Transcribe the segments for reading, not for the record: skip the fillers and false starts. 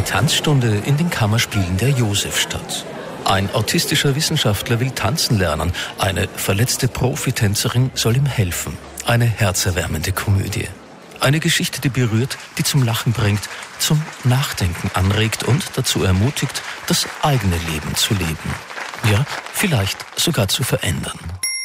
Tanzstunde in den Kammerspielen der Josefstadt. Ein autistischer Wissenschaftler will tanzen lernen. Eine verletzte Profitänzerin soll ihm helfen. Eine herzerwärmende Komödie. Eine Geschichte, die berührt, die zum Lachen bringt, zum Nachdenken anregt und dazu ermutigt, das eigene Leben zu leben. Ja, vielleicht sogar zu verändern.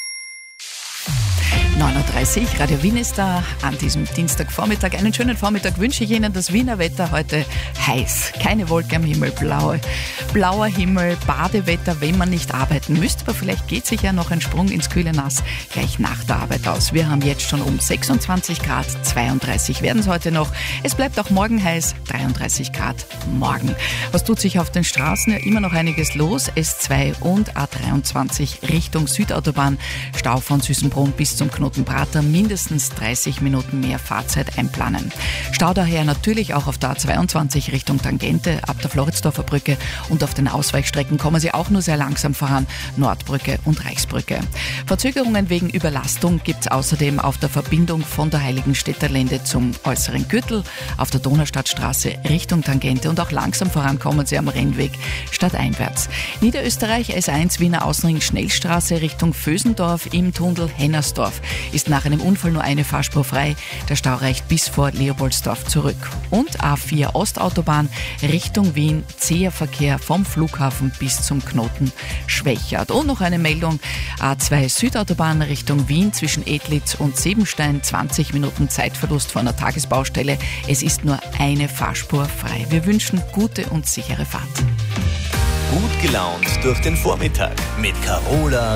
9.30 Uhr, Radio Wien ist da an diesem Dienstagvormittag. Einen schönen Vormittag wünsche ich Ihnen. Das Wiener Wetter heute heiß. Keine Wolke am Himmel, blauer Himmel, Badewetter, wenn man nicht arbeiten müsste. Aber vielleicht geht sich ja noch ein Sprung ins kühle Nass gleich nach der Arbeit aus. Wir haben jetzt schon um 26 Grad, 32 werden es heute noch. Es bleibt auch morgen heiß, 33 Grad morgen. Was tut sich auf den Straßen? Ja, immer noch einiges los. S2 und A23 Richtung Südautobahn. Stau von Süßenbrunn bis zum Knotenprater, mindestens 30 Minuten mehr Fahrzeit einplanen. Stau daher natürlich auch auf der A22 Richtung Tangente ab der Floridsdorfer Brücke und auf den Ausweichstrecken kommen Sie auch nur sehr langsam voran, Nordbrücke und Reichsbrücke. Verzögerungen wegen Überlastung gibt es außerdem auf der Verbindung von der Heiligenstädter Lände zum äußeren Gürtel, auf der Donaustadtstraße Richtung Tangente und auch langsam voran kommen Sie am Rennweg stadteinwärts. Niederösterreich S1 Wiener Außenring Schnellstraße Richtung Vösendorf im Tunnel Hennersdorf ist nach einem Unfall nur eine Fahrspur frei. Der Stau reicht bis vor Leopoldsdorf zurück. Und A4 Ostautobahn Richtung Wien, zäher Verkehr vom Flughafen bis zum Knoten Schwächert. Und noch eine Meldung, A2 Südautobahn Richtung Wien zwischen Edlitz und Siebenstein, 20 Minuten Zeitverlust vor einer Tagesbaustelle. Es ist nur eine Fahrspur frei. Wir wünschen gute und sichere Fahrt. Gut gelaunt durch den Vormittag mit Carola